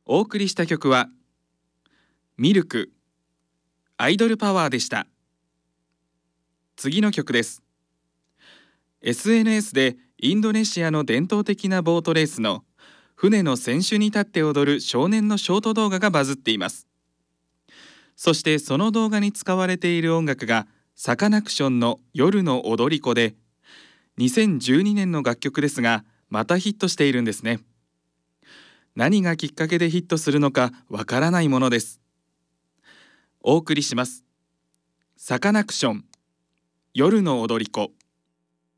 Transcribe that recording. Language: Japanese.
お送りした曲はミルクアイドルパワーでした。次の曲です。 SNS でインドネシアの伝統的なボートレースの船の船首に立って踊る少年のショート動画がバズっています。そしてその動画に使われている音楽がサカナクションの夜の踊り子で、2012年の楽曲ですがまたヒットしているんですね。何がきっかけでヒットするのかわからないものです。お送りします。サカナクション夜の踊り子。